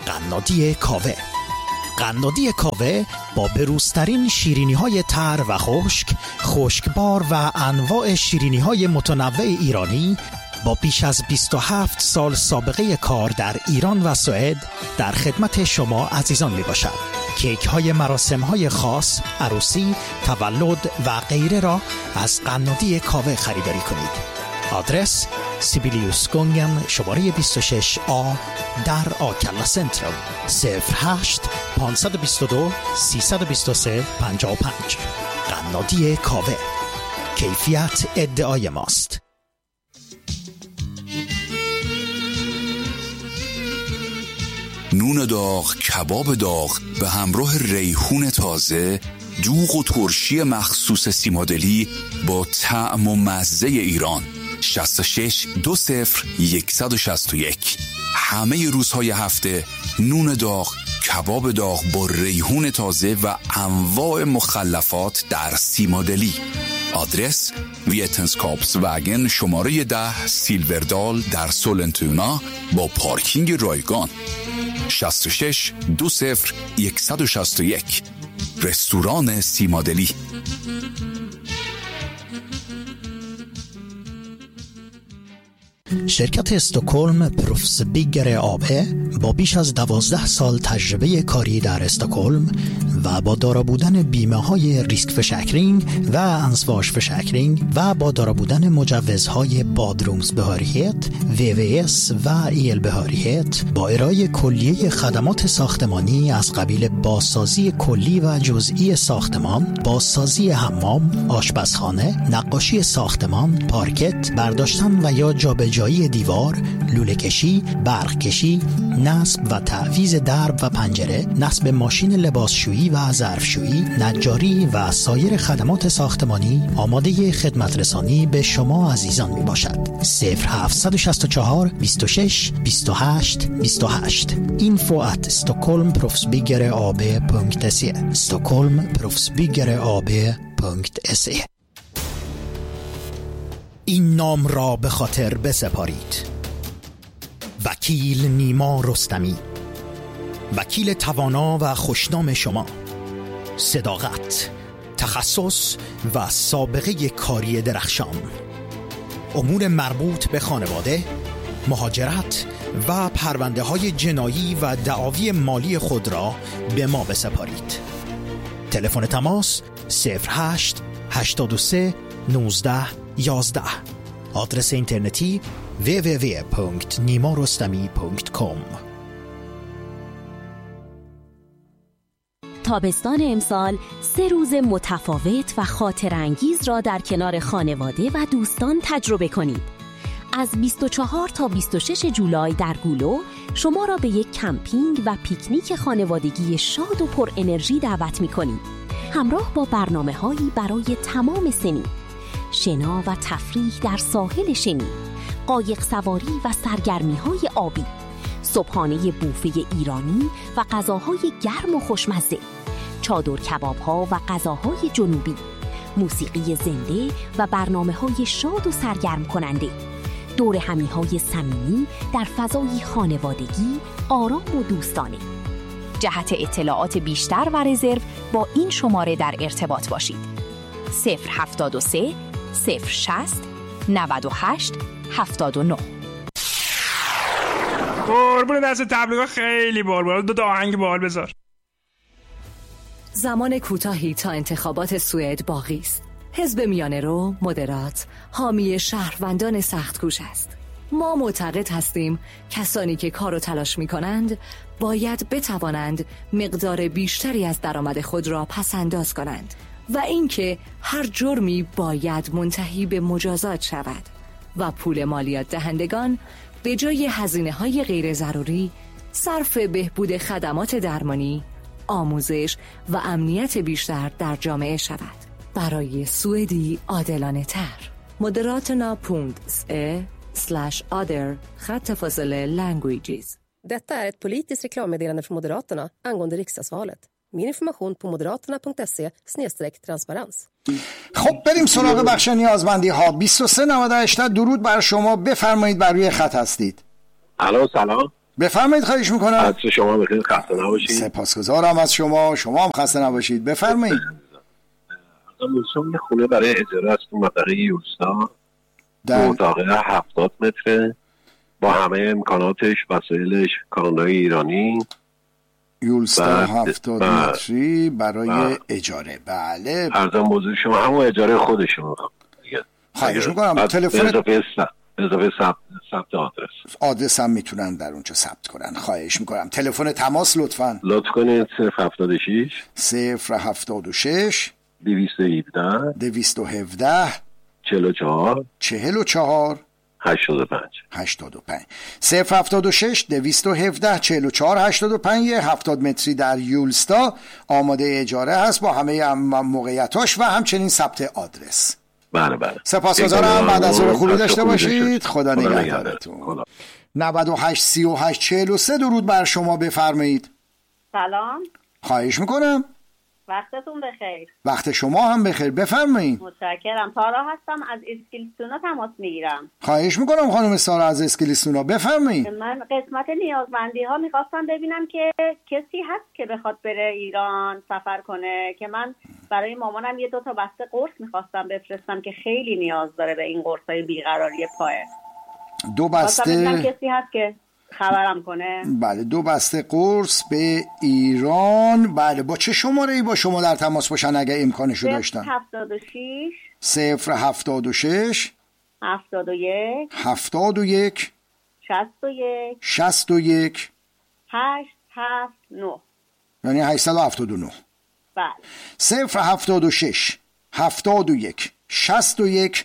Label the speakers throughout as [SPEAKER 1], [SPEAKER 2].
[SPEAKER 1] قنادی کاوه. قنادی کاوه با بروزترین شیرینی‌های تر و خشک، خشکبار و انواع شیرینی‌های متنوع ایرانی با بیش از 27 سال سابقه کار در ایران و سوئد در خدمت شما عزیزان می باشد. کیک های مراسم های خاص، عروسی، تولد و غیره را از قنادی کاوه خریداری کنید. آدرس سیبیلیوس گونگن شماره 26A در آکلا سنترال 08 522 323 55. قنادی کاوه، کیفیت ادعای ماست.
[SPEAKER 2] نون داغ، کباب داغ به همراه ریحون تازه، دوغ و ترشی مخصوص سیمادلی با طعم و مزه ایران. 66 20 161. همه روزهای هفته نون داغ، کباب داغ با ریحون تازه و انواع مخلفات در سیمادلی. آدرس ویتنسکاپس وگن شماره 10 سیلوردال در سولنتونا با پارکینگ رایگان. 66 20 161. رستوران سیمادلی.
[SPEAKER 1] شرکت استکهلم پروفسبیگر AB با بیش از 12 سال تجربه کاری در استکهلم و با دارا بودن بیمه های ریسک فشکرینگ و انسواش فشکرینگ و با دارا بودن مجوزهای بادرومز بهاریت، VVS و ایل بهاریت با ارائه کلیه خدمات ساختمانی از قبیل بازسازی کلی و جزئی ساختمان، بازسازی حمام، آشپزخانه، نقاشی ساختمان، پارکت، برداشتن و یا جابجایی دیوار، لوله کشی، برق کشی، نصب و تعویض درب و پنجره، نصب ماشین لباسشویی و ظرفشویی، نجاری و سایر خدمات ساختمانی آماده خدمت رسانی به شما عزیزان می باشد. 0764 26 28 28. info@stockholmproffsbyggereab.se stockholmproffsbyggereab.se. این نام را به خاطر بسپارید: وکیل نیما رستمی، وکیل توانا و خوشنام شما. صداقت، تخصص و سابقه کاری درخشان. امور مربوط به خانواده، مهاجرت و پرونده های جنایی و دعاوی مالی خود را به ما بسپارید. تلفن تماس 08 83 19 11. آدرس اینترنتی www.nimarostami.com.
[SPEAKER 3] تابستان امسال 3 روز متفاوت و خاطرانگیز را در کنار خانواده و دوستان تجربه کنید. از 24 تا 26 جولای در گولو شما را به یک کمپینگ و پیکنیک خانوادگی شاد و پر انرژی دعوت می‌کنیم. همراه با برنامه‌هایی برای تمام سنین: شنا و تفریح در ساحل شنی، قایق سواری و سرگرمی‌های آبی، صبحانه بوفه ایرانی و غذاهای گرم و خوشمزه، چادر کباب‌ها و غذاهای جنوبی، موسیقی زنده و برنامه‌های شاد و سرگرم کننده، دور همی‌های صمیمی در فضای خانوادگی، آرام و دوستانه. جهت اطلاعات بیشتر و رزرو با این شماره در ارتباط باشید: 073 060 98 79.
[SPEAKER 4] قربون دست تبلیغات خیلی بال دو آهنگ بال بذار.
[SPEAKER 5] زمان کوتاهی تا انتخابات سوئد باقی است. حزب میانه رو مدرات حامی شهروندان سخت‌کوش است. ما معتقد هستیم کسانی که کار و تلاش می‌کنند باید بتوانند مقدار بیشتری از درآمد خود را پس‌انداز کنند و اینکه هر جرمی باید منتهی به مجازات شود و پول مالیات دهندگان به جای هزینه‌های غیر ضروری صرف بهبود خدمات درمانی، آموزش و امنیت بیشتر در جامعه شود. برای سوئدی عادلانه تر. Moderaterna.se/other/languages.
[SPEAKER 6] Detta är ett politiskt reklammeddelande från Moderaterna angående riksdagsvalet. Mer information på moderaterna.se/transparens.
[SPEAKER 7] خب بریم سراغ بخش نیازمندی ها. 2398 درود بر شما، بفرمایید، بر روی خط هستید.
[SPEAKER 8] الو سلام.
[SPEAKER 7] بفرمایید. خواهش میکنم.
[SPEAKER 8] از شما بخیر، خسته نباشید.
[SPEAKER 7] سپاسگزارم از شما هم خسته نباشید. بفرمایید.
[SPEAKER 8] یه خونه برای اجاره است تو منطقه یولستا، دو اتاقه 70 متره با همه امکاناتش، وسایلش، کانونای ایرانی.
[SPEAKER 7] یولستا 70 متری برای اجاره. بله.
[SPEAKER 8] ارزم بزرگ شما همون اجاره خودشون.
[SPEAKER 7] خواهش میکنم. تلفن
[SPEAKER 8] اضافه ثبت
[SPEAKER 7] آدرس هم میتونن در اونجا ثبت کنن. خواهش میکنم. تلفن تماس لطفاً.
[SPEAKER 8] لطف کنید 076
[SPEAKER 7] 076
[SPEAKER 8] 217 44 85
[SPEAKER 7] 076 217 44 85. 70 متری در یولستا آماده اجاره هست با همه موقعیتاش و همچنین ثبت آدرس.
[SPEAKER 8] بله.
[SPEAKER 7] سپاسگزارم. بعد از ظهر خوبی داشته باشید. خدا نگهدارتون. 98 38 43 درود بر شما. بفرمایید.
[SPEAKER 9] سلام.
[SPEAKER 7] خواهش میکنم.
[SPEAKER 9] وقتتون بخیر.
[SPEAKER 7] وقت شما هم بخیر. بفرمایید.
[SPEAKER 9] متشکرم. تارا هستم از اسکلیستونا تماس میگیرم.
[SPEAKER 7] خواهش میکنم خانم سارا از اسکلیستونا. بفرمایید.
[SPEAKER 9] من قسمت نیازمندی ها میخواستم ببینم که کسی هست که بخواد بره ایران سفر کنه، که من برای مامانم 2 بسته قرص میخواستم بفرستم که خیلی نیاز داره به این قرصای بیقراری پای.
[SPEAKER 7] 2 بسته
[SPEAKER 9] کسی هست که خبرم کنه.
[SPEAKER 7] بله 2 بسته قرص به ایران. بله با چه شماره‌ای با شما در تماس باشن اگه امکانشو داشتن؟ 076 71 61
[SPEAKER 9] 879
[SPEAKER 7] یعنی 879.
[SPEAKER 9] بله.
[SPEAKER 7] 076 71 61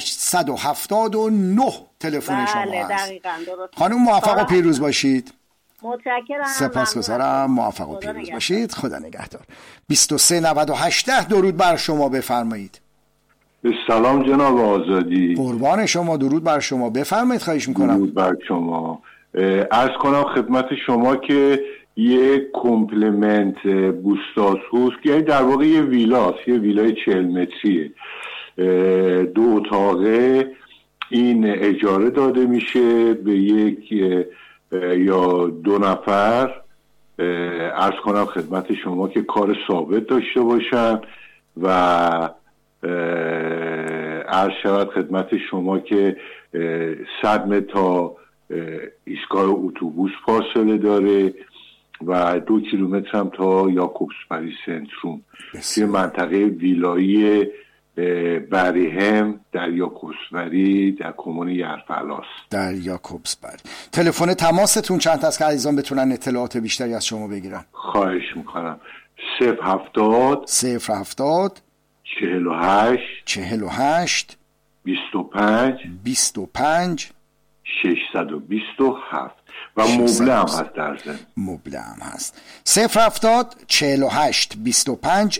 [SPEAKER 7] 879 تلفن شما هست.
[SPEAKER 9] بله دقیقاً درست.
[SPEAKER 7] خانم موفق و پیروز باشید.
[SPEAKER 9] متشکرم.
[SPEAKER 7] سپاسگزارم. موفق و پیروز باشید. خدا نگهدار. 2398 درود بر شما. بفرمایید.
[SPEAKER 10] سلام جناب آزادی.
[SPEAKER 7] قربان شما. درود بر شما. بفرمایید. خواهش میکنم.
[SPEAKER 10] درود بر شما. عرض کنم خدمت شما که یه کمپلمنت بوستاسوس که یعنی در واقع یه ویلاست، یه ویلای 40 متریه، 2 اتاقه، این اجاره داده میشه به یک یا 2 نفر. عرض کنم خدمت شما که کار ثابت داشته باشن و عرض شود خدمت شما که 100 متر تا ایستگاه اتوبوس فاصله داره و 2 کیلومتر هم تا یاکوبسبری سنتروم، توی منطقه ویلایی بریهم در یاکوبسبری در کمون یرفلاس
[SPEAKER 7] در یاکوبسبری. تلفن تماستون چند است که عزیزان بتونن اطلاعات بیشتری از شما بگیرن؟
[SPEAKER 10] خواهش میکنم. 070 48 25 627 و مبله هم هست در ضمن.
[SPEAKER 7] مبله هم هست. 070 48 25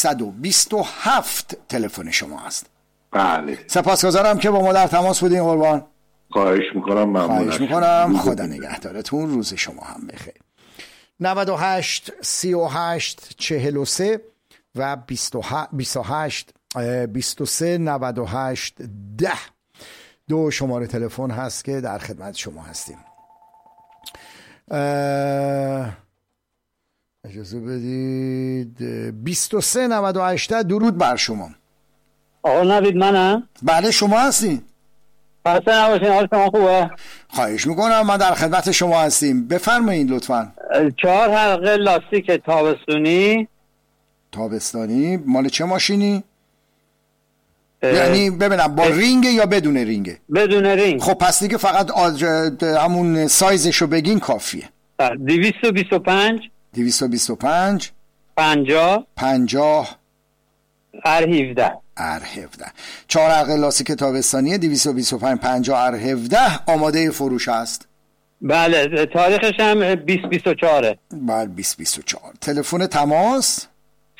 [SPEAKER 7] 627 تلفن شما هست.
[SPEAKER 10] بله.
[SPEAKER 7] سپاسگزارم که با ما در تماس بودین قربان.
[SPEAKER 10] خواهش میکنم.
[SPEAKER 7] خواهش میکنم. خدا نگهدارتون. روز شما هم بخیر. 98 38 43 و 28 23 98 10 2 شماره تلفن هست که در خدمت شما هستیم. اجازه بدید. 23 98 درود بر شما.
[SPEAKER 11] آقا نوید منم؟
[SPEAKER 7] بله شما هستین.
[SPEAKER 11] خسته نباشین. حال شما خوبه؟
[SPEAKER 7] خواهش میکنم. من در خدمت شما هستیم. بفرمایید لطفاً.
[SPEAKER 11] 4 حلقه لاستیک
[SPEAKER 7] تابستانی مال چه ماشینی؟ یعنی ببینم با رینگه یا بدون رینگه؟
[SPEAKER 11] بدون رینگ.
[SPEAKER 7] خب پس دیگه فقط همون سایزشو بگین کافیه.
[SPEAKER 11] 225
[SPEAKER 7] 50
[SPEAKER 11] R17
[SPEAKER 7] 4 حلقه لاستیک تابستانی 225 50 R17 آماده فروش است.
[SPEAKER 11] بله تاریخش هم 2024.
[SPEAKER 7] بله 2024. تلفن تماس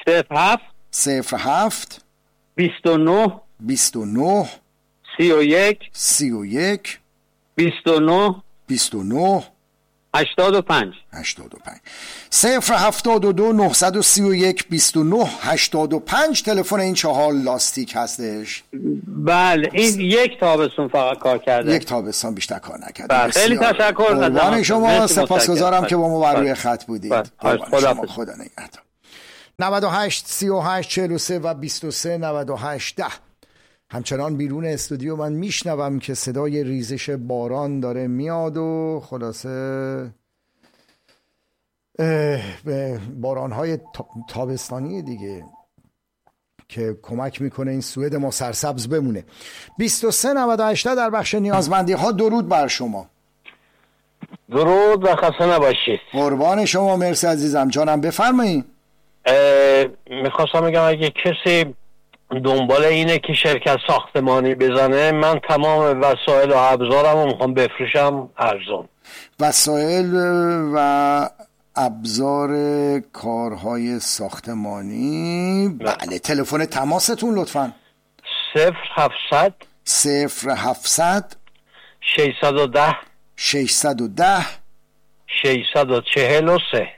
[SPEAKER 7] 07 29 31 29 29
[SPEAKER 11] 85
[SPEAKER 7] 072 931 29 85 تلفن این 4 لاستیک هستش.
[SPEAKER 11] بله این یک تابستون فقط کار کرده،
[SPEAKER 7] یک تابستون بیشتر کار نکرده.
[SPEAKER 11] خیلی تشکر
[SPEAKER 7] قربان شما، سپاسگزارم که با ما بر روی خط بودید. خدا نگهدار. 98 38 43 و 23 98 10. همچنان بیرون استودیو من میشنوم که صدای ریزش باران داره میاد و خلاصه باران‌های تابستانی دیگه که کمک میکنه این سوئد ما سرسبز بمونه. 23 98 در بخش نیازمندی ها. درود بر شما.
[SPEAKER 12] درود و خسته نباشید.
[SPEAKER 7] قربان شما، مرسی عزیزم. جانم بفرمایید.
[SPEAKER 12] میخواستم بگم اگه کسی دنبال اینه که شرکت ساختمانی بزنه، من تمام وسایل و ابزارم رو میخوام بفروشم ارزان.
[SPEAKER 7] وسایل و ابزار کارهای ساختمانی. بله. تلفن تماستون لطفاً
[SPEAKER 12] 0700 610
[SPEAKER 7] 610
[SPEAKER 12] 643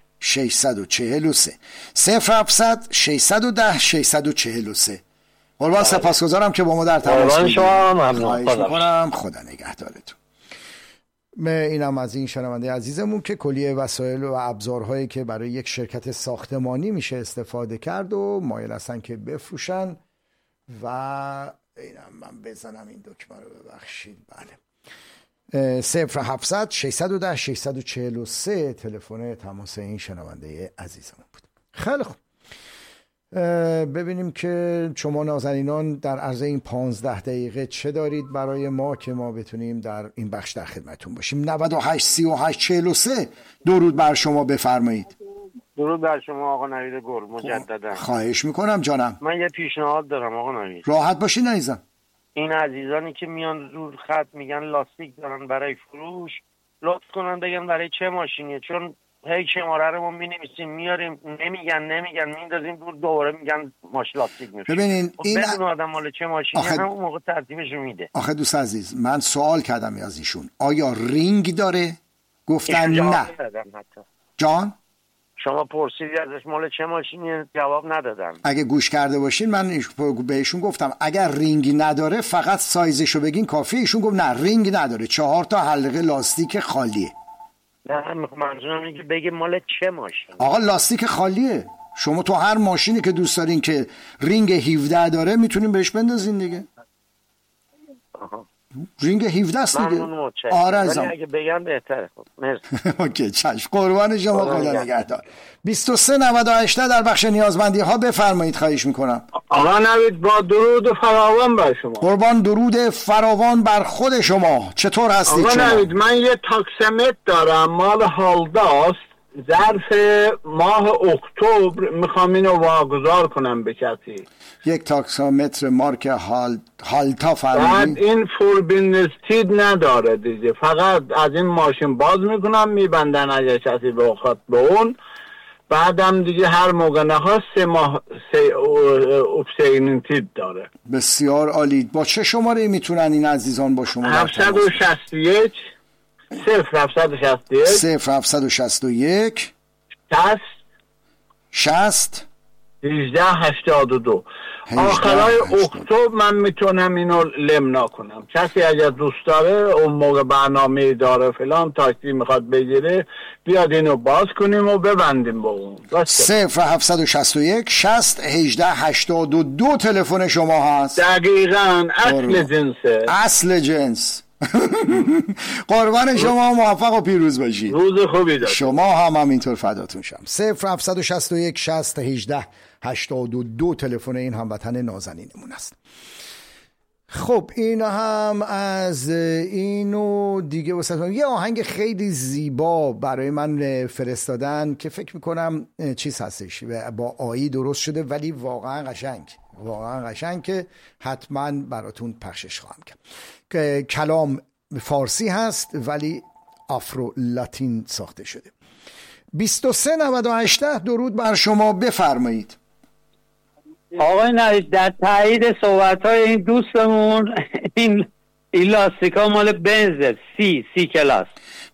[SPEAKER 7] 0700 610 643. قربان، سپاسگزارم که با ما در تماس بودید. خدا نگهدارتون. اینم از این شنونده عزیزمون که کلیه وسایل و ابزارهایی که برای یک شرکت ساختمانی میشه استفاده کرد و مایل هستن که بفروشن. و اینم من بزنم این دکمه رو، ببخشید. بله 0700 610 643 تلفن تماس این شنونده عزیزمون بود. خیلی خوب، ببینیم که شما نازنینان در عرض این 15 دقیقه چه دارید برای ما که ما بتونیم در این بخش در خدمتون باشیم. 98 38 43 درود بر شما، بفرمایید.
[SPEAKER 12] درود بر شما آقا نوید گل، مجددا.
[SPEAKER 7] خواهش میکنم جانم.
[SPEAKER 12] من یه پیشنهاد دارم آقا نوید.
[SPEAKER 7] راحت باشین عزیزم.
[SPEAKER 12] این عزیزانی که میان رو خط میگن لاستیک دارن برای فروش، لطف کنن بگن برای چه ماشینیه، چون هی شماره رو ما می‌نویسیم میاریم، نمیگن میندازیم دور، دوباره میگن ماش لاستیک میشه.
[SPEAKER 7] ببینین این
[SPEAKER 12] بدون آدم مال چه ماشینی همون موقع ترتیبش رو میده.
[SPEAKER 7] آخه دوست عزیز، من سوال کردم از ایشون آیا رینگ داره؟ گفتن نه. جان
[SPEAKER 12] شما پرسیدی ازش مال چه ماشینی، جواب ندادم.
[SPEAKER 7] اگه گوش کرده باشین من بهشون گفتم اگر رینگی نداره فقط سایزشو بگین کافیه. ایشون گفت نه رینگ نداره، 4 تا حلقه لاستیک خالیه.
[SPEAKER 12] نه منظورم اینه که بگه مال چه ماشین.
[SPEAKER 7] آقا لاستیک خالیه. شما تو هر ماشینی که دوست دارین که رینگ 17 داره میتونین بهش بندازین دیگه. رینگ 17 است دیگه. آره ازم
[SPEAKER 12] اگه بگم بهتره. خب مرسی.
[SPEAKER 7] اوکی چشم، قربان شما، خدا نگهدار. 23 98 در بخش نیازمندی ها بفرمایید، خواهش میکنم.
[SPEAKER 13] آقا نوید با درود فراوان بر شما.
[SPEAKER 7] قربان، درود فراوان بر خود شما. چطور هستید
[SPEAKER 13] آقا
[SPEAKER 7] شما؟
[SPEAKER 13] نوید من یه تاکسیمت دارم مال هالداست، ظرف ماه اکتبر میخوام اینو واگذار کنم به کسی.
[SPEAKER 7] یک تاکسیمتر مارک هالتا فرمودین؟
[SPEAKER 13] بعد این فوربینستید نداره دیگه، فقط از این ماشین باز میکنم میبندن اگه کسی بخواد به اون، بعدم دیگه هر موقع نخواست 3 ماه اوبسینتید داره.
[SPEAKER 7] بسیار عالی. با چه شماره میتونن این عزیزان با شما
[SPEAKER 13] 761 0761
[SPEAKER 7] 0761
[SPEAKER 13] 60 1882. آخرای اکتبر من میتونم اینو لمنا کنم. کسی اگر دوست داره اون موقع برنامه داره فلان تاکسی میخواد بگیره بیاد اینو باز کنیم و ببندیم با اون.
[SPEAKER 7] 0761 60 1882 تلفن شما هست.
[SPEAKER 13] دقیقاً اصل جنسه.
[SPEAKER 7] اصل جنس. قربان شما، موفق و پیروز باشید.
[SPEAKER 13] روز خوبی داشته.
[SPEAKER 7] شما هم همینطور، فداتون شم. 0761 60 18 82 تلفن این هموطن نازنینمون است. خب این هم از اینو دیگه. واسه یه آهنگ خیلی زیبا برای من فرستادن که فکر میکنم چیز هستش و با آیی درست شده، ولی واقعا قشنگ که حتما براتون پخشش خواهم کرد. که کلام فارسی هست ولی آفرو لاتین ساخته شده. 23 98 درود بر شما، بفرمایید.
[SPEAKER 11] آقای نوید در تایید صحبت‌های این دوستمون، این لاستیکا مال بنز سی کلاس.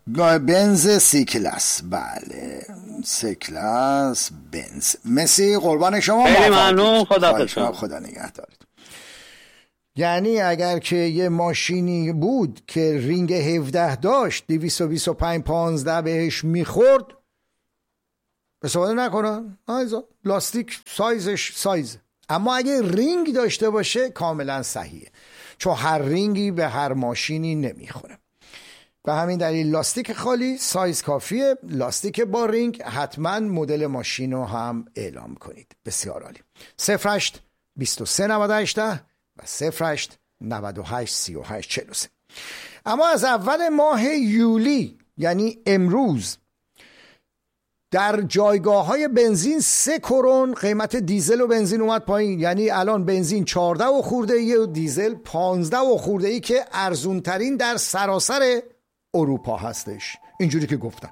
[SPEAKER 7] بنز سی کلاس. بله سی کلاس بنز. مسی قربان شما.
[SPEAKER 11] خیلی ممنون. خدا
[SPEAKER 7] نگهدارت. یعنی اگر که یه ماشینی بود که رینگ 17 داشت 225 15 بهش میخورد استفاده نکنن. لاستیک سایزش سایز. اما اگه رینگ داشته باشه کاملا صحیحه، چون هر رینگی به هر ماشینی نمیخوره. به همین دلیل لاستیک خالی سایز کافیه. لاستیک با رینگ حتما مدل ماشین رو هم اعلام کنید. بسیار عالی. 08 23 98 و 08 98 38 43. اما از اول ماه یولی یعنی امروز در جایگاه های بنزین 3 کرون قیمت دیزل و بنزین اومد پایین. یعنی الان بنزین 14 و خورده ای و دیزل 15 و خورده ای که ارزون ترین در سراسر اروپا هستش. اینجوری که گفتم.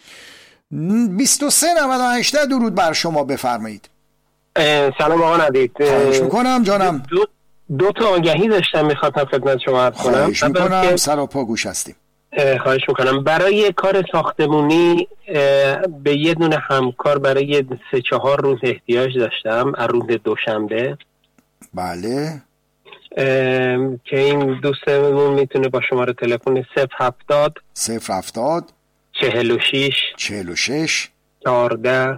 [SPEAKER 7] 2398 درود بر شما، بفرمایید.
[SPEAKER 14] سلام آقا ندید.
[SPEAKER 7] خواهش میکنم جانم.
[SPEAKER 14] دو تا آگهی داشتم میخواستم خدمت شما عرض کنم.
[SPEAKER 7] خواهش میکنم، سر و پا گوش هستیم.
[SPEAKER 14] خواهش میکنم. برای کار ساختمونی به یه دونه همکار برای 3-4 روز احتیاج داشتم از روز دوشنبه.
[SPEAKER 7] بله.
[SPEAKER 14] که این دوستمون میتونه با شماره تلفن 070 46 14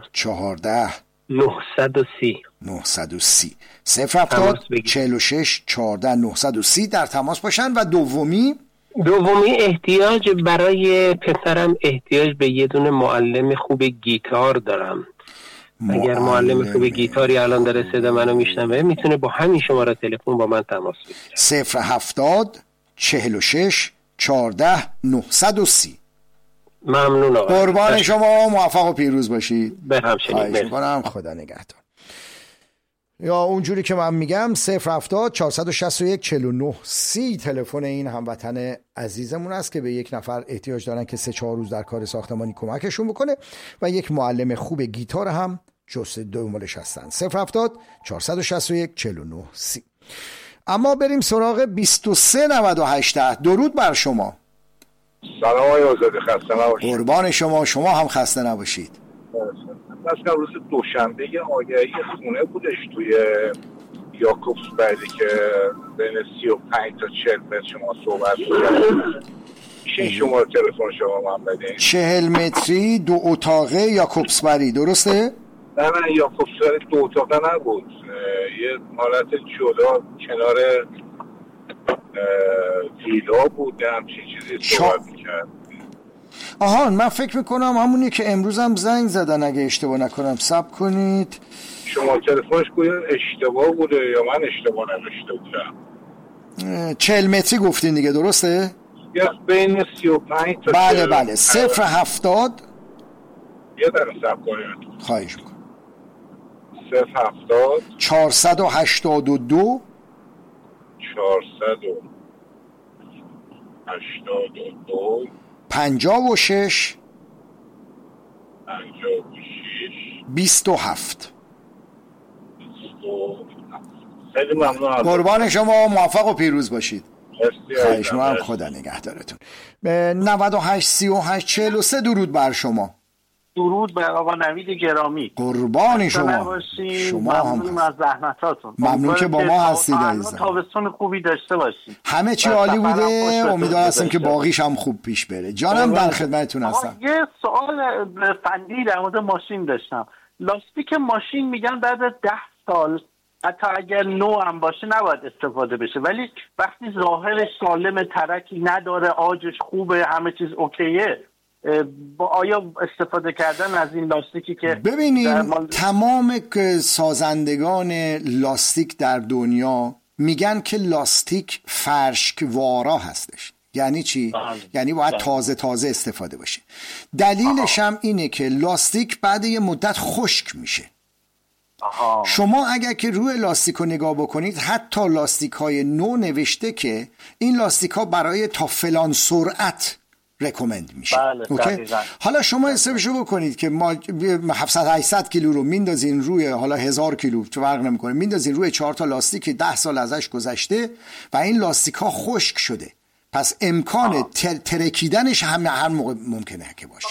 [SPEAKER 7] 930 070 46 14 930 در تماس باشن. و دومی
[SPEAKER 14] احتیاج برای پسرم احتیاج به یه دونه معلم خوب گیتار دارم. اگر معلم خوب گیتاری الان داره صدا منو میشنوه میتونه با همین شماره تلفن با من تماس بگیره.
[SPEAKER 7] 070 46 14 930.
[SPEAKER 14] ممنون آقا.
[SPEAKER 7] قربان شما، موفق و پیروز باشید.
[SPEAKER 14] به همچنین.
[SPEAKER 7] خدا نگهدار. یا اونجوری که من میگم 070 461 49 30 تلفن این هموطن عزیزمون است که به یک نفر احتیاج دارن که 3-4 روز در کار ساختمانی کمکشون بکنه و یک معلم خوب گیتار هم جست دنبالش هستن. 070 461 49 30. اما بریم سراغ 2398. درود بر شما.
[SPEAKER 10] سلام آقای آزاده، خسته نباشید.
[SPEAKER 7] قربان شما هم خسته نباشید.
[SPEAKER 10] مثلا روز دوشنبه یه آگهی خونه بودش توی یاکوبسبری که بین 35 تا 40 متر شما صحبت می‌کنید. میشه شما تلفن شما من بدین؟
[SPEAKER 7] 40 متری 2 اتاقه یاکوبسبری، درسته؟
[SPEAKER 10] نه یاکوبسبری 2 اتاقه نبود، یه حالت جدا کنار ویلا بود، همچین چیزی صحبت می‌کرد.
[SPEAKER 7] آها، من فکر میکنم همونی که امروز هم زنگ زدن اگه اشتباه نکنم. صبر کنید.
[SPEAKER 10] شما تلفنش گویا اشتباه بوده یا من اشتباه نوشته بودم.
[SPEAKER 7] 40 متری گفتین دیگه، درسته؟
[SPEAKER 10] یا بین 35 تا
[SPEAKER 7] بله 070
[SPEAKER 10] یه در صبر کنید.
[SPEAKER 7] خواهش میکنم.
[SPEAKER 10] 070
[SPEAKER 7] 482 56 27.
[SPEAKER 10] خیلی ممنون.
[SPEAKER 7] قربان شما، موفق و پیروز باشید. خواهش می‌کنم، خدا نگهدارتون. 98 38 43 درود بر شما.
[SPEAKER 12] درود به آقا نوید گرامی.
[SPEAKER 7] قربان شما.
[SPEAKER 12] ممنون از زحمتاتون.
[SPEAKER 7] ممنون که با ما هستید عزیزم.
[SPEAKER 12] تابستون خوبی داشته باشید.
[SPEAKER 7] همه چی عالی بوده. امیدوار هستم که باقیش هم خوب پیش بره. جانم در خدمتتون هستم.
[SPEAKER 12] یه سوال فنی در مورد ماشین داشتم. لاستیک ماشین میگن بعد 10 سال حتی اگر نو هم باشه نباید استفاده بشه، ولی وقتی ظاهرش سالم، ترکی نداره، آجش خوبه، همه چیز اوکیه، با آیا استفاده کردن از این لاستیکی که
[SPEAKER 7] ببینیم تمام سازندگان لاستیک در دنیا میگن که لاستیک فرشکوارا هستش. یعنی چی؟ یعنی باید تازه استفاده باشه. دلیلش هم اینه که لاستیک بعد یه مدت خشک میشه. شما اگر که روی لاستیک رو نگاه بکنید، حتی لاستیک های نو نوشته که این لاستیک ها برای تا فلان سرعت رکومند میشه. حالا شما حسابشو بکنید که ما 700-800 کیلو رو میندازین روی، حالا 1000 کیلو چه فرق نمیکنه، میندازین روی 4 تا لاستیک 10 سال ازش گذشته و این لاستیک ها خشک شده پس امکان ترکیدنش هم هر موقع ممکنه که باشه.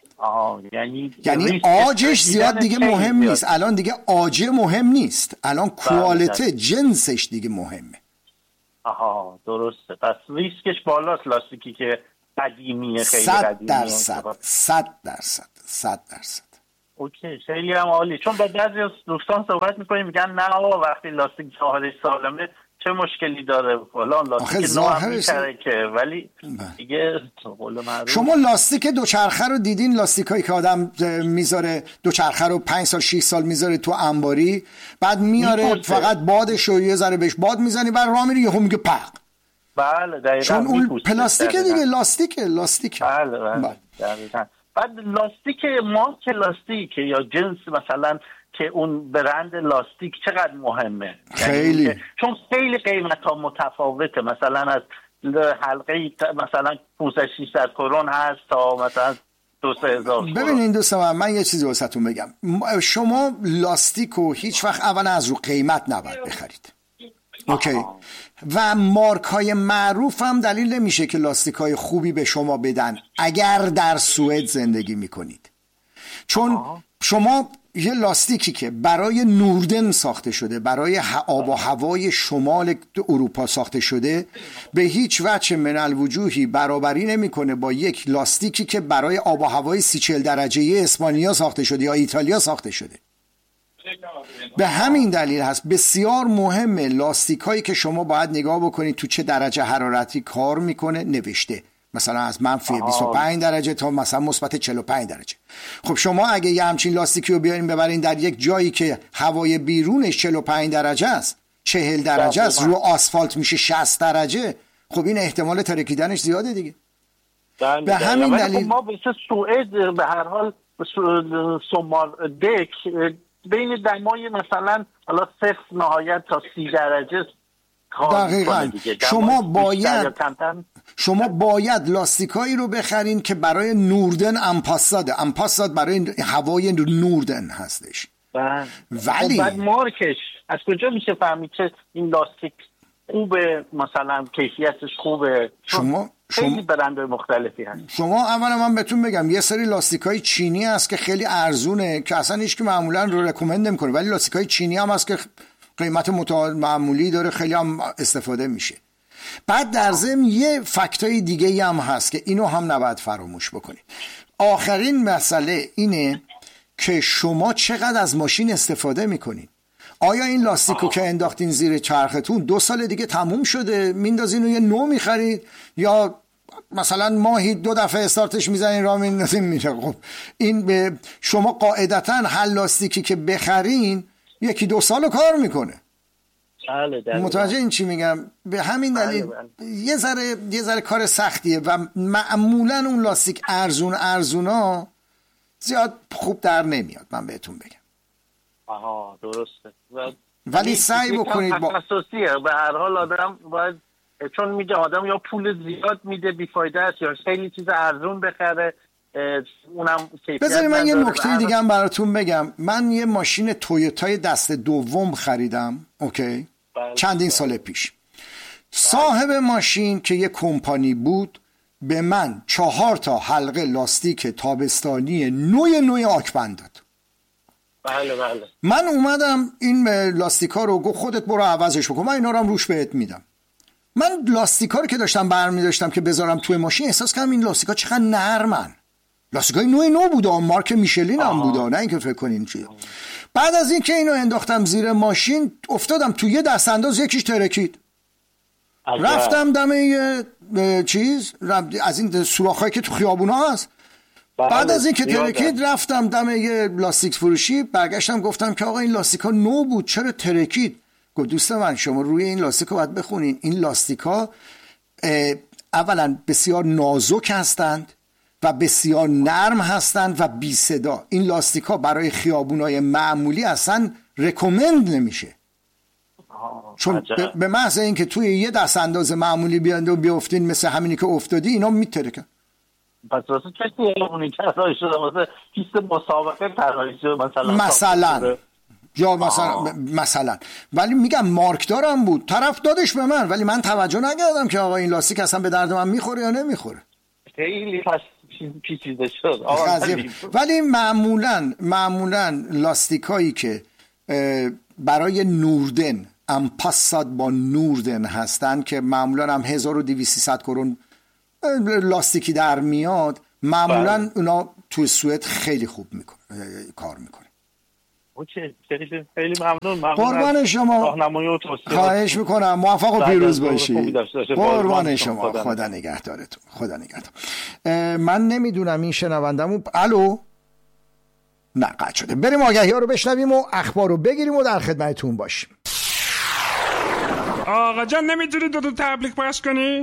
[SPEAKER 7] یعنی آجش زیاد دیگه مهم نیست. الان دیگه آجه مهم نیست، الان کوالیته جنسش دیگه مهمه.
[SPEAKER 15] درسته. پس ریسکش بالاست لاستیکی که قدیمیه، خیلی
[SPEAKER 7] 100%.
[SPEAKER 15] اوکی، خیلی هم عالی. چون با بعضی از دوستان صحبت میکنیم میگن نه آقا وقتی لاستیک ظاهرش سالمه چه مشکلی داره فلان، لاستیک نوع می‌ترکه، ولی دیگه
[SPEAKER 7] شما لاستیک دوچرخه رو دیدین؟ لاستیکایی که آدم میذاره دوچرخه رو 5 سال 6 سال میذاره تو انباری، بعد میاره فقط بادش رو یه ذره بهش باد میزنی بعد راه میری یهو میگه پق.
[SPEAKER 15] بله دقیقاً.
[SPEAKER 7] چون اون پلاستیک دیگه، لاستیکه.
[SPEAKER 15] بله دقیقاً. بعد لاستیک مارک لاستیک یا جنس مثلا که اون برند لاستیک چقدر مهمه؟
[SPEAKER 7] خیلی.
[SPEAKER 15] یعنی چون خیلی قیمت ها متفاوته، مثلا از حلقه مثلا 500-600 کرون هست تا مثلا 2-3 هزار کرون.
[SPEAKER 7] ببینین دوستان، من یه چیزی واسهتون بگم. شما لاستیکو هیچ وقت اول از رو قیمت نباید بخرید. اوکی. و مارک های معروف هم دلیل نمیشه که لاستیک های خوبی به شما بدن اگر در سوئد زندگی میکنید. چون شما یه لاستیکی که برای نوردن ساخته شده، برای آب و هوای شمال اروپا ساخته شده، به هیچ وجه من الوجوهی برابری نمیکنه با یک لاستیکی که برای آب و هوای 30-40 درجه اسپانیا ساخته شده یا ایتالیا ساخته شده. به همین دلیل هست بسیار مهمه لاستیک هایی که شما باید نگاه بکنید تو چه درجه حرارتی کار میکنه نوشته، مثلا از منفی 25 درجه تا مثلا مثبت 45 درجه. خب شما اگه یه همچین لاستیکی رو بیارین ببرین در یک جایی که هوای بیرونش 45 درجه است، 40 درجه است، رو آسفالت میشه 60 درجه، خب این احتمال ترکیدنش زیاده دیگه. به همین دلیل
[SPEAKER 15] ما به سوئد به هر حال سومار دک بین دمای مثلا حالا 0 نهایت تا 30 درجه
[SPEAKER 7] دقیقاً. شما باید لاستیکایی رو بخرین که برای نوردن امپاساد برای هوای نوردن هستش. ولی
[SPEAKER 15] بعد مارکش از کجا میشه فهمید که این لاستیک خوبه، مثلا کیفیتش خوبه؟
[SPEAKER 7] شما
[SPEAKER 15] خیلی برندهای مختلفی هست.
[SPEAKER 7] شما اولا من بهتون بگم یه سری لاستیکای چینی هست که خیلی ارزونه که اصلا هیچ که معمولا رو رکومند نمیکنه، ولی لاستیکای چینی هم هست که قیمت معمولی داره، خیلی هم استفاده میشه. بعد در ضمن یه فکتای دیگه هم هست که اینو هم نباید فراموش بکنید. آخرین مسئله اینه که شما چقدر از ماشین استفاده میکنید. آیا این لاستیکو که انداختین زیر چرختون 2 سال دیگه تموم شده میندازین و یه نو میخرید، یا مثلا ماهی 2 دفعه استارتش میزنین راه میندازین میره؟ خب این به شما قاعدتا هر لاستیکی که بخرین 1-2 سال کار میکنه. متوجه این چی میگم؟ به همین دلیل یه ذره کار سختیه و معمولا اون لاستیک ارزونا زیاد خوب در نمیاد، من بهتون بگم.
[SPEAKER 15] درسته.
[SPEAKER 7] ولی سعی بکنید
[SPEAKER 15] با اساسیه. به هر حال آدم باید، چون میگه آدم یا پول زیاد میده بیفایده است یا خیلی چیز ارزون بخره، اونم کیفیت.
[SPEAKER 7] بذارید من یه نکته دیگه هم براتون بگم. من یه ماشین تویوتای دست دوم خریدم، اوکی؟ چندین سال پیش. صاحب ماشین که یه کمپانی بود به من 4 تا حلقه لاستیک تابستانی نوع آکبند داد.
[SPEAKER 15] بله.
[SPEAKER 7] من اومدم این لاستیکا رو گفت خودت برو عوضش بکن، من اینا رو هم روش بهت میدم. من لاستیکا رو که داشتم برمی داشتم که بذارم توی ماشین احساس کردم این لاستیکا چقدر نرمن. لاستیکای نو بوده، مارک میشلین هم بوده، نه اینکه فکر کنین چیه. بعد از این که اینو انداختم زیر ماشین افتادم توی یه دست انداز یکیش ترکید. رفتم دم یه چیز از این سوراخایی که تو خیابونا هست. بعد از این که ترکید رفتم دم یه لاستیک فروشی، برگشتم گفتم که آقا این لاستیکا نو بود چرا ترکید؟ گفت دوست من شما روی این لاستیکا باید بخونین، این لاستیکا اولا بسیار نازک هستند و بسیار نرم هستند و بی صدا. این لاستیکا برای خیابونای معمولی اصلا رکومند نمیشه، چون به محض اینکه توی یه دست انداز معمولی بیاند و بیافتین مثل همینی که افتادی اینا میترکن.
[SPEAKER 15] پس واسه کسی اونی که طراحی شده واسه پیست مسابقه طراحی شده مثلا
[SPEAKER 7] یا مثلا ولی میگم مارکدارم بود، طرف دادش به من، ولی من توجه نکردم که آقا این لاستیک اصلا به درد من میخوره یا نمیخوره.
[SPEAKER 15] خیلی پیچیده شد.
[SPEAKER 7] ولی معمولا لاستیک هایی که برای نوردن امپاساد با نوردن هستن که معمولا هم 1200 کرون لاستیکی در میاد، معمولا اونا توی سوئد خیلی خوب کار میکنه.
[SPEAKER 15] اوکی، خیلی ممنون.
[SPEAKER 7] قربان شما، خواهش میکنم، موفق و پیروز باشی. قربان شما، خدا نگهدارتون. خدا نگهدار. من نمیدونم این شنوندمون الو نه قطع شده. بریم آگهی ها رو بشنویم و اخبار رو بگیریم و در خدمتتون باشیم.
[SPEAKER 4] آقا جان نمیتونی دو تبلیغ پخش کنی؟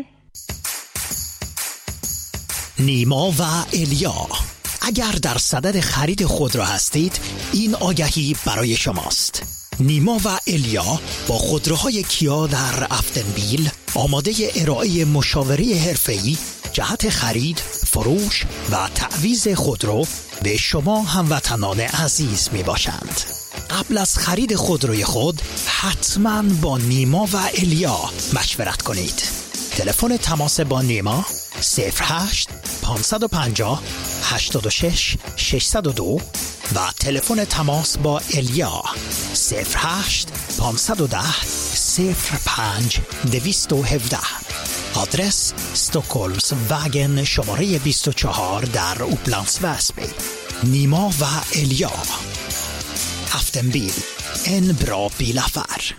[SPEAKER 1] نیما و الیا، اگر در صدد خرید خودرو هستید این آگهی برای شماست. نیما و الیا با خودروهای کیا در افتنبیل آماده ارائه مشاوره حرفه‌ای جهت خرید، فروش و تعویض خودرو به شما هموطنان عزیز می باشند. قبل از خرید خودروی خود حتما با نیما و الیا مشورت کنید. تلفن تماس با نیما 08 550 86 602 و تلفن تماس با الیا 08 510 05 217. آدرس استکهلمس وگن شماره 24 در اوپلندس وسبی. نیما و الیا، افتنبیل، ان برا بیلافر.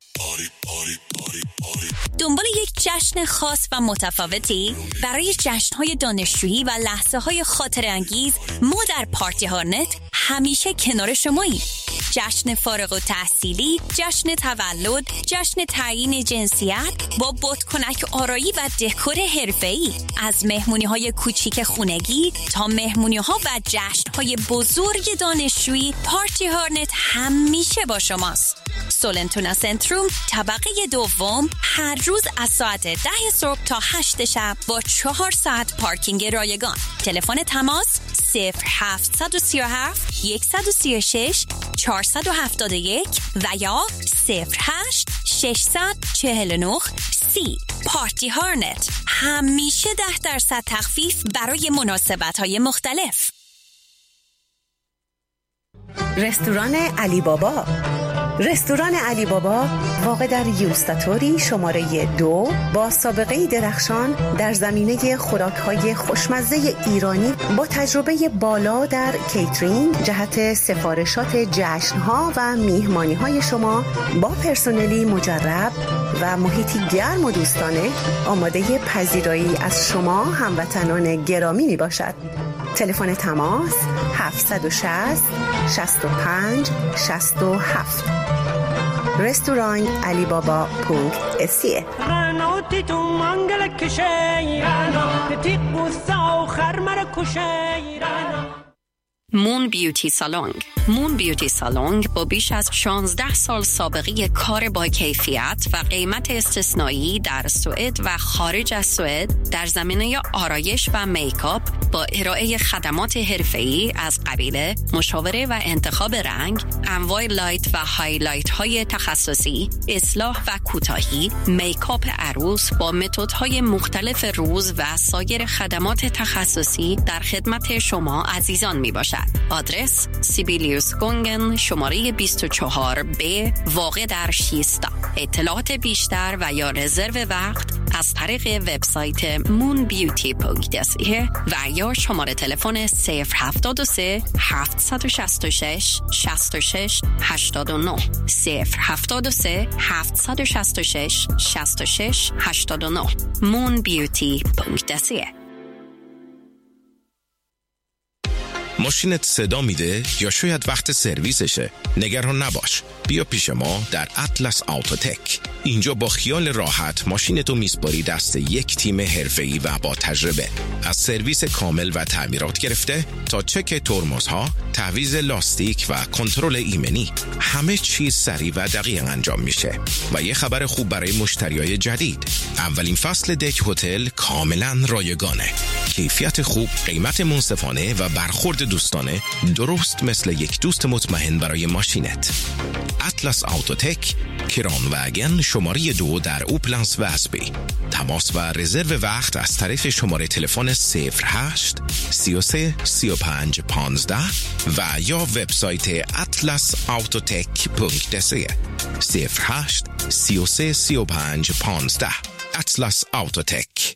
[SPEAKER 16] دنبال یک جشن خاص و متفاوتی؟ برای جشن‌های دانشجویی و لحظه‌های خاطرانگیز ما در پارتی هارنت همیشه کنار شماییم. جشن فارغ التحصیلی، جشن تولد، جشن تعیین جنسیت با بادکنک آرایی و دکور حرفه‌ای، از مهمونی‌های کوچیک خونگی تا مهمونی‌ها و جشن‌های بزرگ دانشجویی، پارتی هارنت همیشه با شماست. سولنتونا سنتروم طبقه دوم، هر روز از ساعت 10 صبح تا 8 شب با 4 ساعت پارکینگ رایگان. تلفن تماس 0737 136 471 و یا 08 649 30. پارتی هارنت، همیشه 10% تخفیف برای مناسبت‌های مختلف.
[SPEAKER 17] رستوران علی بابا. رستوران علی بابا واقع در یوستاتوری شماره 2 با سابقه درخشان در زمینه خوراک‌های خوشمزه ایرانی با تجربه بالا در کیترینگ جهت سفارشات جشن‌ها و میهمانی‌های شما با پرسنلی مجرب و محیطی گرم و دوستانه آماده پذیرایی از شما هموطنان گرامی میباشد. تلفن تماس 760 65 67. رستوران علی بابا .se.
[SPEAKER 5] مون بیوتی سالونگ. مون بیوتی سالونگ با بیش از 16 سال سابقه کار با کیفیت و قیمت استثنایی در سوئد و خارج از سوئد در زمینه آرایش و میکاپ با ارائه خدمات حرفه‌ای از قبیل مشاوره و انتخاب رنگ، انواع لایت و هایلایت های تخصصی، اصلاح و کوتاهی، میکاپ عروس با متدهای مختلف روز و سایر خدمات تخصصی در خدمت شما عزیزان می باشد. آدرس سیبیلیوس گونگن شماره 24B واقع در شیستا. اطلاعات بیشتر و یا رزرو وقت از طریق وبسایت moonbeauty.se و یا شماره تلفن 073 766 66 89 073 766 66 89 moonbeauty.se.
[SPEAKER 18] ماشینت صدا میده یا شاید وقت سرویسشه؟ نگران نباش، بیا پیش ما در اطلس آوتوتک. اینجا با خیال راحت ماشینتو میسپاری دست یک تیم حرفه‌ای و با تجربه. از سرویس کامل و تعمیرات گرفته تا چک ترمزها، تعویض لاستیک و کنترل ایمنی، همه چیز سریع و دقیق انجام میشه. و یه خبر خوب برای مشتریای جدید، اولین فصل دک هتل کاملا رایگانه. کیفیت خوب، قیمت منصفانه و برخورد دوستانه درست مثل یک دوست مطمئن برای ماشینت. اطلس آوتوتک، کران واگن شماره 2 در اوپلنس و اسبی. تماس و رزرو وقت از طریق شماره تلفن 08 33 35 15 و یا وبسایت atlasautotech.se 08 33 35 15. اطلس آوتوتک.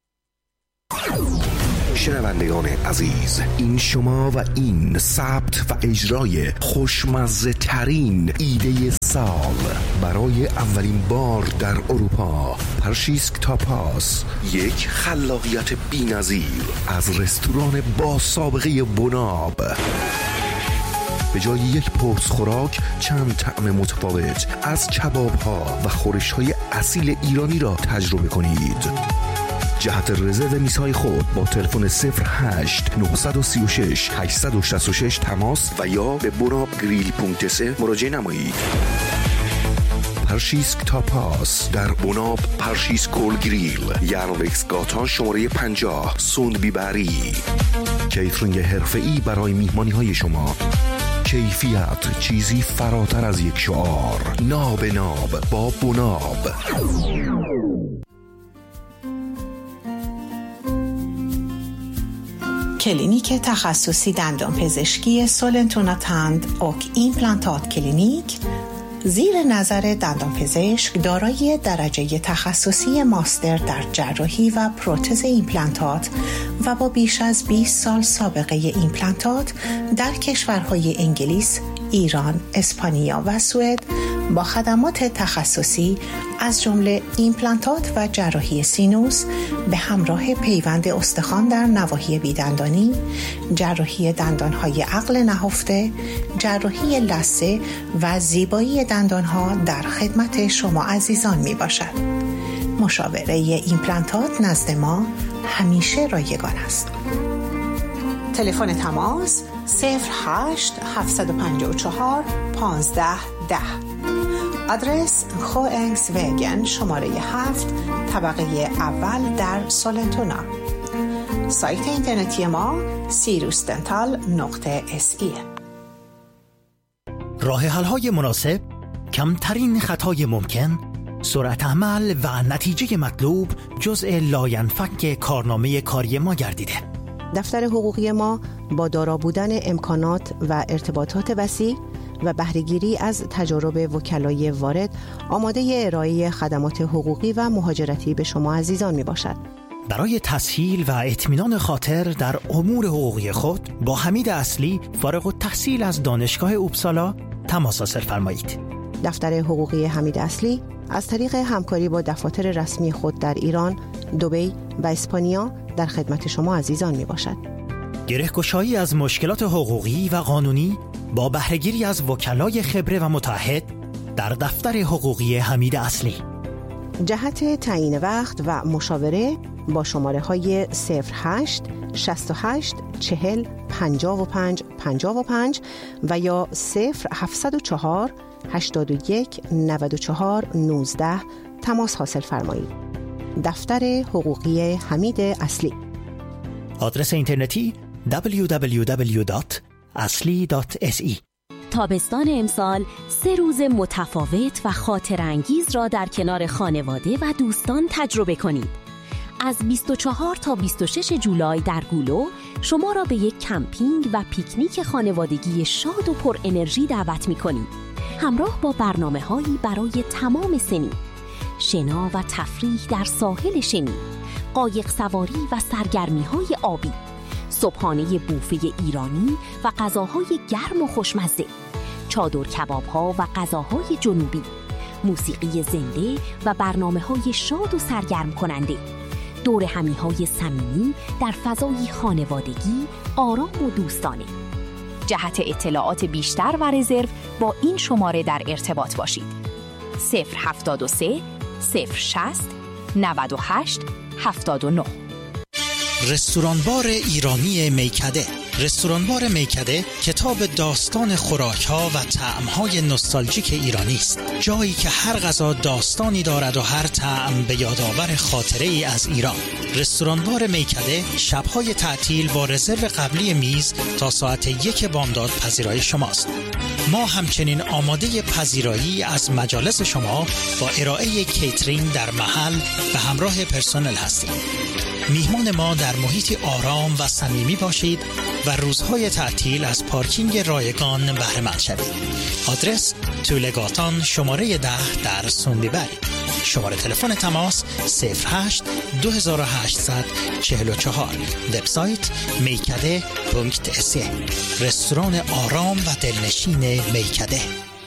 [SPEAKER 19] شنوندگان عزیز، این شما و این ثبت و اجرای خوشمزه ترین ایده سال برای اولین بار در اروپا، پرشیسک تاپاس، یک خلاقیت بی‌نظیر از رستوران با سابقه بناب. به جای یک پرس خوراک چند طعم متفاوت از کباب‌ها و خورش‌های اصیل ایرانی را تجربه کنید. جهت رزرو میزهای خود با تلفن 08 936 866 تماس و یا به bonabgrill.se مراجعه نمایید. پرشیسک تاپاس در بناب پرشیسکول گریل، یانوکس گاتا شماره 50 سوندبی بری. کیترینگ حرفه‌ای برای میهمانی شما. کیفیت چیزی فراتر از یک شعار. ناب ناب با بناب.
[SPEAKER 17] کلینیک تخصصی دندان پزشکی سولنتونا تند اوک ایمپلانتات کلینیک زیر نظر دندان پزشک دارای درجه تخصصی ماستر در جراحی و پروتز ایمپلانتات و با بیش از 20 سال سابقه ایمپلانتات در کشورهای انگلیس، ایران، اسپانیا و سوئد با خدمات تخصصی از جمله ایمپلانتات و جراحی سینوس به همراه پیوند استخوان در نواحی بیدندانی، جراحی دندانهای عقل نهفته، جراحی لثه و زیبایی دندانها در خدمت شما عزیزان می باشد. مشاوره ایمپلانتات نزد ما همیشه رایگان است. تلفن تماس 08 754 15 10. آدرس خوانگس وگن شماره 7 طبقه اول در سولنتونا. سایت اینترنتی ما sirusdental.se.
[SPEAKER 1] راه حل‌های مناسب، کمترین خطای ممکن، سرعت عمل و نتیجه مطلوب جزء لاینفک کارنامه کاری ما گردیده.
[SPEAKER 17] دفتر حقوقی ما با دارا بودن امکانات و ارتباطات وسیع و بهره‌گیری از تجارب وکلای وارد آماده ارائه خدمات حقوقی و مهاجرتی به شما عزیزان می باشد.
[SPEAKER 1] برای تسهیل و اطمینان خاطر در امور حقوقی خود با حمید اصلی فارغ التحصیل از دانشگاه اوبسالا تماس حاصل فرمایید.
[SPEAKER 17] دفتر حقوقی حمید اصلی از طریق همکاری با دفاتر رسمی خود در ایران، دبی و اسپانیا در خدمت شما عزیزان می باشد.
[SPEAKER 1] گره‌گشایی از مشکلات حقوقی و قانونی با بهره‌گیری از وکلای خبره و متعهد در دفتر حقوقی حمید اصلی.
[SPEAKER 17] جهت تعیین وقت و مشاوره با شماره های 08 68 40 55 55 و یا 0704 81 94 19 تماس حاصل فرمایید. دفتر حقوقی حمید اصلی.
[SPEAKER 1] آدرس اینترنتی www.asli.se.
[SPEAKER 3] تابستان امسال 3 روز متفاوت و خاطرانگیز را در کنار خانواده و دوستان تجربه کنید. از 24 تا 26 جولای در گولو شما را به یک کمپینگ و پیکنیک خانوادگی شاد و پر انرژی دعوت می‌کنیم. همراه با برنامه‌هایی برای تمام سنین، شنا و تفریح در ساحل شنی، قایق سواری و سرگرمی‌های آبی، صبحانه بوفه ایرانی و غذاهای گرم و خوشمزه، چادر کباب‌ها و غذاهای جنوبی، موسیقی زنده و برنامه‌های شاد و سرگرم کننده، دور همی‌های صمیمی در فضای خانوادگی، آرام و دوستانه. جهت اطلاعات بیشتر و رزرو با این شماره در ارتباط باشید. 073 060 98 79.
[SPEAKER 1] رستوران بار ایرانی میکده رستورانبار میکده کتاب داستان خوراک‌ها و طعم‌های نوستالژیک ایرانی است. جایی که هر غذا داستانی دارد و هر طعم به یادآور خاطره‌ای از ایران. رستورانبار میکده شب‌های تعطیل با رزرو قبلی میز تا ساعت 1 بامداد پذیرای شماست. ما همچنین آماده پذیرایی از مجالس شما با ارائه کیترینگ در محل به همراه پرسنل هستیم. میهمان ما در محیطی آرام و صمیمی باشید و روزهای تعطیل از پارکینگ رایگان بهره مند شوید. آدرس طولگاتان شماره 10 در سوندیبری. شماره تلفن تماس 08 2844. وبسایت میکده.se. رستوران آرام و دلنشین میکده.